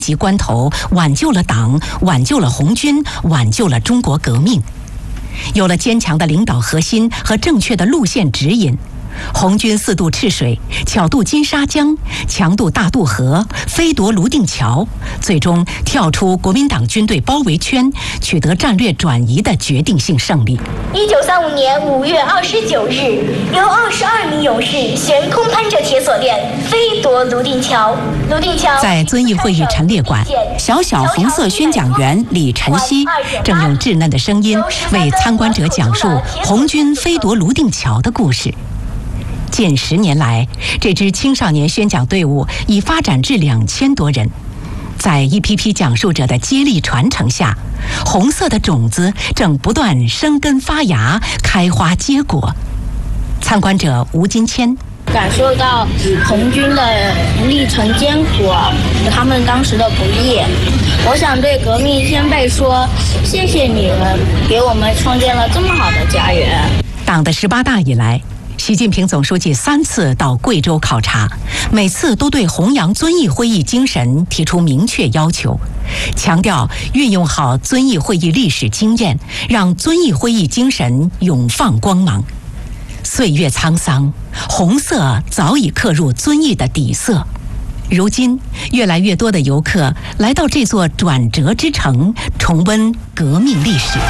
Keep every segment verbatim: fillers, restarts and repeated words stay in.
急关头挽救了党，挽救了红军，挽救了中国革命。有了坚强的领导核心和正确的路线指引，红军四渡赤水，巧渡金沙江，强渡大渡河，飞夺泸定桥，最终跳出国民党军队包围圈，取得战略转移的决定性胜利。 一九三五年五月二十九日，由二十二名勇士悬空攀着铁锁链，飞夺泸定桥。泸定桥在遵义会议陈列馆，小小红色宣讲员李晨曦正用稚嫩的声音为参观者讲述红军飞夺泸定桥的故事。近十年来，这支青少年宣讲队伍已发展至两千多人。在一批批讲述者的接力传承下，红色的种子正不断生根发芽，开花结果。参观者吴金谦感受到红军的历程艰苦，他们当时的不易。我想对革命先辈说，谢谢你们给我们创建了这么好的家园。 党的十八大以来，习近平总书记三次到贵州考察，每次都对弘扬遵义会议精神提出明确要求，强调运用好遵义会议历史经验，让遵义会议精神永放光芒。岁月沧桑，红色早已刻入遵义的底色。如今，越来越多的游客来到这座转折之城，重温革命历史。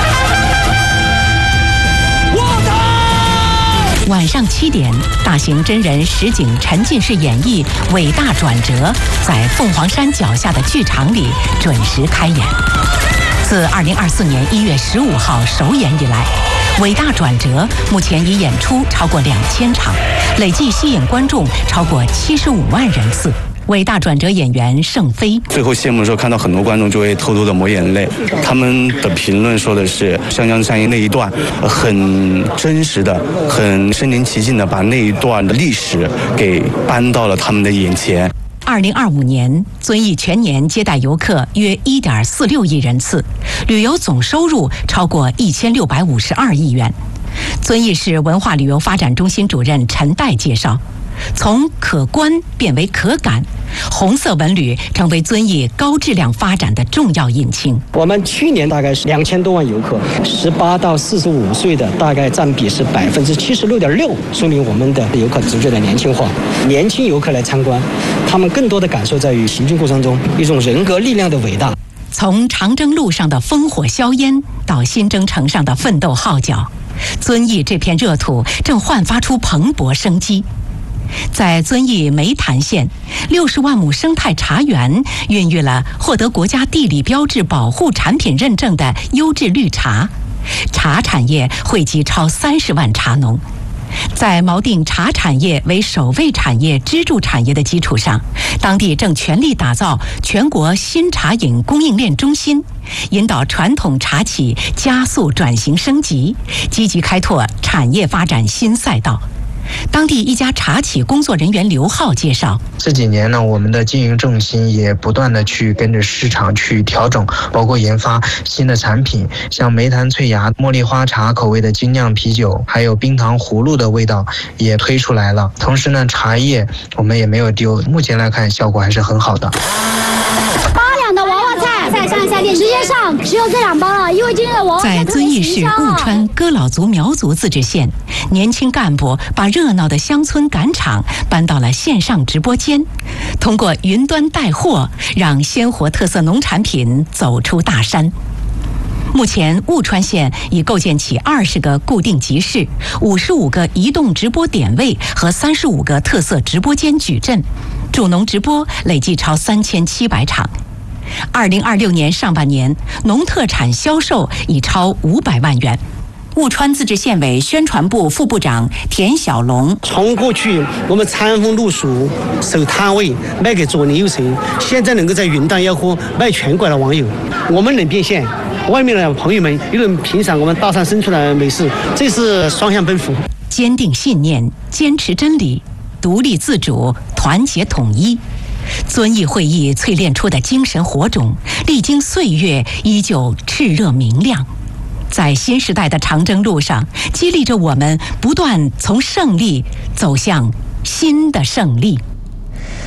晚上七点，大型真人实景沉浸式演绎《伟大转折》在凤凰山脚下的剧场里准时开演。自二零二四年一月十五号首演以来，《伟大转折》目前已演出超过两千场，累计吸引观众超过七十五万人次。伟大转折演员盛飞最后谢幕的时候，看到很多观众就会偷偷的抹眼泪。他们的评论说的是湘江战役那一段很真实的、很身临其境的把那一段的历史给搬到了他们的眼前。 二零二五年，遵义全年接待游客约一点四六亿人次，旅游总收入超过一千六百五十二亿元。遵义市文化旅游发展中心主任陈岱介绍，从可观变为可感，红色文旅成为遵义高质量发展的重要引擎。 我们去年大概是两千多万游客，十八到四十五岁的大概占比是百分之七十六点六，说明我们的游客逐渐的年轻化。年轻游客来参观，他们更多的感受在于行进过程中一种人格力量的伟大。 从长征路上的烽火硝烟到新征程上的奋斗号角，遵义这片热土正焕发出蓬勃生机。在遵义梅潭县，六十万亩生态茶园孕育了获得国家地理标志保护产品认证的优质绿茶，茶产业惠及超三十万茶农。在锚定茶产业为首位产业支柱产业的基础上，当地正全力打造全国新茶饮供应链中心，引导传统茶企加速转型升级，积极开拓产业发展新赛道。当地一家茶企工作人员刘浩介绍， 这几年呢，我们的经营重心也不断的去跟着市场去调整，包括研发新的产品，像梅潭翠芽茉莉花茶口味的精酿啤酒，还有冰糖葫芦的味道也推出来了。同时呢，茶叶我们也没有丢，目前来看效果还是很好的。 八两的娃娃菜，再上一下电视，直接上，只有这两包了，因为今天的娃娃菜在遵义市雾川哥老族苗族自治县，年轻干部把热闹的乡村赶场搬到了线上直播间，通过云端带货，让鲜活特色农产品走出大山。目前，雾川县已构建起二十个固定集市、五十五个移动直播点位和三十五个特色直播间矩阵，助农直播累计超三千七百场。二零二六年上半年，农特产销售已超五百万元。雾川自治县委宣传部副部长田小龙， 从过去我们餐风露宿守摊位卖给左邻右舍，现在能够在云端吆喝卖全国的网友，我们能变现，外面的朋友们又能品赏我们大山深处的美食，这是双向奔赴。 坚定信念，坚持真理，独立自主，团结统一。遵义会议淬炼出的精神火种，历经岁月依旧炽热明亮，在新时代的长征路上，激励着我们不断从胜利走向新的胜利。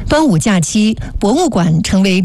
端午假期，博物馆成为